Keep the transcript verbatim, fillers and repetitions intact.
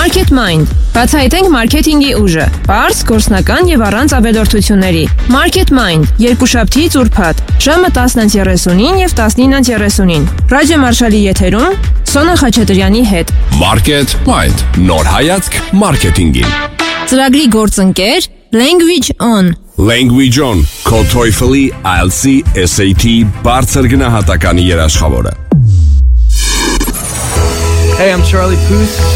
Market Mind. Բացահայտենք մարքեթինգի ուժը։ Պարզ, գործնական եւ առանց ավելորդությունների։ Market Mind. Երկուշաբթիից ուրբաթ, ժամը տասնը երեսունին եւ տասնինը երեսունին։ Ռադիո Մարշալի եթերում Սոնա Խաչատրյանի հետ։ Market Mind. Նոր հայացք մարքեթինգին։ Ծրագրի գործընկեր Language On. Language On. Քո TOEFL-ի, I E L T S-ի, S A T բարձր գնահատականի երաշխավորը։ Hey, I'm Charlie Puth.